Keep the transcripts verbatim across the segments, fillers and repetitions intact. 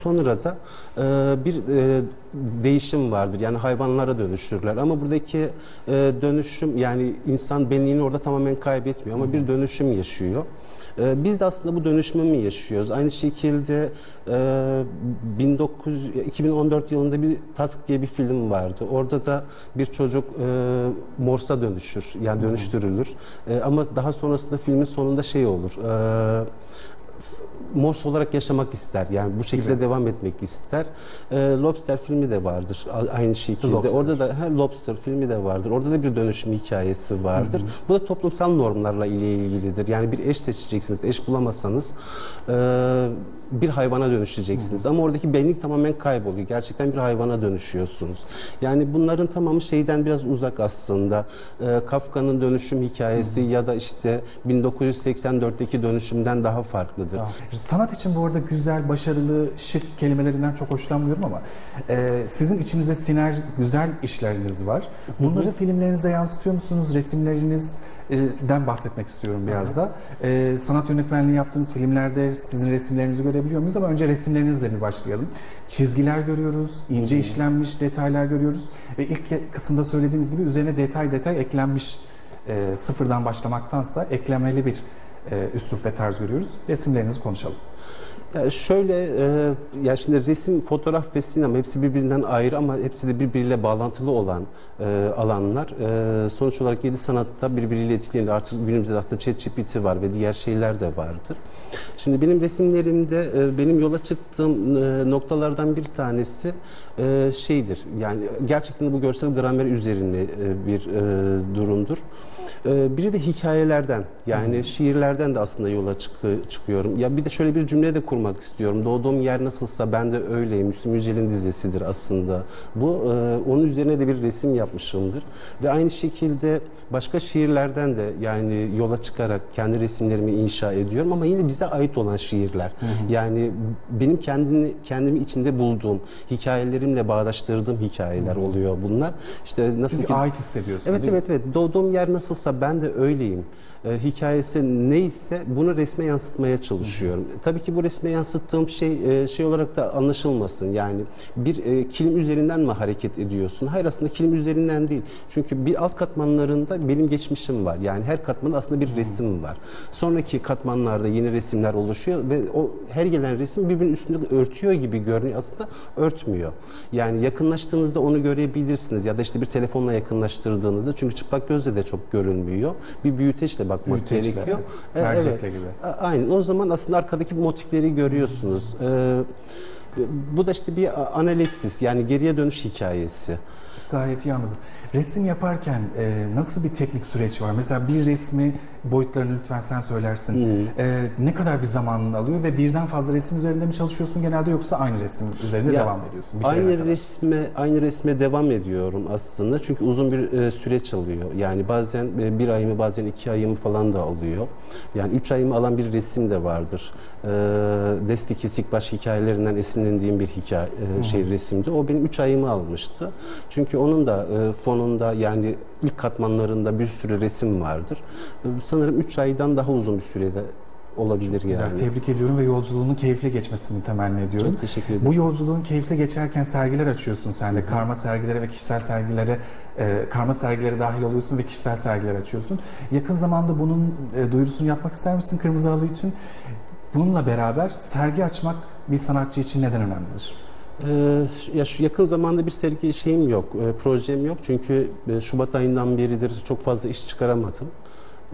Sonra da e, bir e, değişim vardır. Yani hayvanlara dönüşürler. Ama buradaki e, dönüşüm, yani insan benliğini orada tamamen kaybetmiyor ama bir dönüşüm yaşıyor. E, biz de aslında bu dönüşümü mü yaşıyoruz? Aynı şekilde e, bin dokuz yüz, iki bin on dört yılında bir Tusk diye bir film vardı. Orada da bir çocuk e, Morse'a dönüşür. Yani dönüştürülür. E, ama daha sonrasında filmin sonunda şey olur. E, Morse olarak yaşamak ister. Yani bu şekilde gibi devam etmek ister. E, Lobster filmi de vardır. Aynı şekilde. Lobster. Orada da he, Lobster filmi de vardır. Orada da bir dönüşüm hikayesi vardır. Hı hı. Bu da toplumsal normlarla ile ilgilidir. Yani bir eş seçeceksiniz. Eş bulamazsanız e, bir hayvana dönüşeceksiniz. Hı hı. Ama oradaki benlik tamamen kayboluyor. Gerçekten bir hayvana dönüşüyorsunuz. Yani bunların tamamı şeyden biraz uzak aslında. E, Kafka'nın dönüşüm hikayesi, hı hı, ya da işte bin dokuz yüz seksen dörtteki dönüşümden daha farklıdır. Tamam. Sanat için bu arada güzel, başarılı, şık kelimelerinden çok hoşlanmıyorum ama e, sizin içinize siner güzel işleriniz var. Bunları, hı hı, filmlerinize yansıtıyor musunuz? Resimlerinizden bahsetmek istiyorum biraz, hı hı, da. E, sanat yönetmenliği yaptığınız filmlerde sizin resimlerinizi görebiliyor muyuz? Ama önce resimlerinizle bir başlayalım. Çizgiler görüyoruz, ince, hı hı, işlenmiş detaylar görüyoruz ve ilk kısımda söylediğiniz gibi üzerine detay detay eklenmiş, e, sıfırdan başlamaktansa eklemeli bir e, üslup ve tarz görüyoruz. Resimlerinizi konuşalım. Ya şöyle, e, ya şimdi resim, fotoğraf ve sinema hepsi birbirinden ayrı ama hepsi de birbiriyle bağlantılı olan e, alanlar. E, sonuç olarak yedi sanatta birbiriyle etkileniyor. Artık günümüzde aslında ChatGPT var ve diğer şeyler de vardır. Şimdi benim resimlerimde e, benim yola çıktığım e, noktalardan bir tanesi e, şeydir. Yani gerçekten de bu görsel gramer üzerine e, bir e, durumdur. E, biri de hikayelerden, yani hmm. şiirlerden de aslında yola çık çıkıyorum. Ya bir de şöyle bir cümle de kurmak istiyorum. Doğduğum yer nasılsa ben de öyleyim. Müslüm Yücel'in dizesidir aslında. Bu e, onun üzerine de bir resim yapmışımdır. Ve aynı şekilde başka şiirlerden de yani yola çıkarak kendi resimlerimi inşa ediyorum ama yine bize ait olan şiirler. Hı hı. Yani benim kendimi kendimi içinde bulduğum, hikayelerimle bağdaştırdığım hikayeler, hı hı, oluyor bunlar. İşte nasıl Çünkü ki ait hissediyorsun. Evet evet evet. Doğduğum yer nasılsa ben de öyleyim. E, hikayesi neyse bunu resme yansıtmaya çalışıyorum. Hı hı. Tabii ki bu resme yansıttığım şey e, şey olarak da anlaşılmasın. Yani bir e, kilim üzerinden mi hareket ediyorsun? Hayır, aslında kilim üzerinden değil. Çünkü bir alt katmanlarında benim geçmişim var. Yani her katmanda aslında bir, hı, resim var. Sonraki katmanlarda yeni resimler oluşuyor ve o her gelen resim birbirinin üstünde örtüyor gibi görünüyor. Aslında örtmüyor. Yani yakınlaştığınızda onu görebilirsiniz ya da işte bir telefonla yakınlaştırdığınızda, çünkü çıplak gözle de çok görünmüyor. Bir büyüteçle bakmak büyüteçle, gerekiyor. Evet. Mercekle evet. gibi. Aynen. O zaman aslında arkadaki motifleri görüyorsunuz. Ee, bu da işte bir analeksis, yani geriye dönüş hikayesi. Gayet iyi anladım. Resim yaparken e, nasıl bir teknik süreç var? Mesela bir resmi boyutlarını lütfen sen söylersin. Hmm. E, ne kadar bir zamanını alıyor ve birden fazla resim üzerinde mi çalışıyorsun genelde, yoksa aynı resim üzerinde ya, devam ediyorsun? Aynı kadar. resme aynı resme devam ediyorum aslında. Çünkü uzun bir e, süreç alıyor. Yani bazen e, bir ayımı, bazen iki ayımı falan da alıyor. Yani üç ayımı alan bir resim de vardır. E, Desti Kesik Baş hikayelerinden esinlendiğim bir hikaye e, hmm. şey resimdi. O benim üç ayımı almıştı. Çünkü onun da e, fonunda, yani ilk katmanlarında bir sürü resim vardır. E, sanırım üç aydan daha uzun bir sürede olabilir. Çok güzel, yani. Tebrik ediyorum ve yolculuğunun keyifli geçmesini temenni ediyorum. Çok teşekkür ederim. Bu yolculuğun keyifli geçerken sergiler açıyorsun sen de. Hı-hı. Karma sergilere ve kişisel sergilere, e, karma sergilere dahil oluyorsun ve kişisel sergiler açıyorsun. Yakın zamanda bunun e, duyurusunu yapmak ister misin Kırmızı Halı için? Bununla beraber sergi açmak bir sanatçı için neden önemlidir? Ee, ya şu yakın zamanda bir sergi şeyim yok, e, projem yok, çünkü e, Şubat ayından beridir çok fazla iş çıkaramadım. E,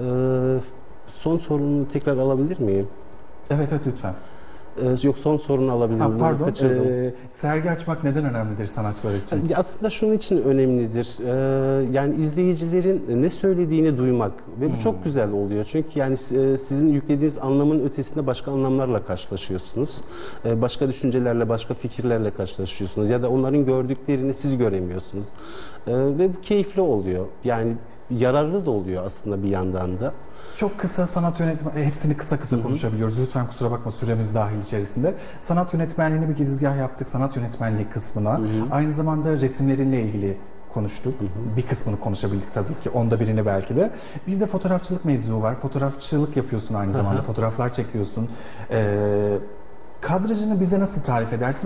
son sorunu tekrar alabilir miyim? Evet, evet lütfen. Ee, yok, son sorunu alabilir miyim? Pardon, ee, sergi açmak neden önemlidir sanatçılar için? Aslında şunun için önemlidir, ee, yani izleyicilerin ne söylediğini duymak ve bu hmm. çok güzel oluyor. Çünkü yani sizin yüklediğiniz anlamın ötesinde başka anlamlarla karşılaşıyorsunuz. Ee, başka düşüncelerle, başka fikirlerle karşılaşıyorsunuz ya da onların gördüklerini siz göremiyorsunuz. Ee, ve bu keyifli oluyor. Yani yararlı da oluyor aslında bir yandan da. Çok kısa sanat yönetmen, hepsini kısa kısa, hı-hı, konuşabiliyoruz. Lütfen kusura bakma, süremiz dahil içerisinde. Sanat yönetmenliğine bir girizgah yaptık, sanat yönetmenliği kısmına. Hı-hı. Aynı zamanda resimlerinle ilgili konuştuk. Hı-hı. Bir kısmını konuşabildik tabii ki, onda birini belki de. Bir de fotoğrafçılık mevzu var. Fotoğrafçılık yapıyorsun aynı zamanda, Hı-hı, fotoğraflar çekiyorsun. Ee, Kadrajını bize nasıl tarif edersin?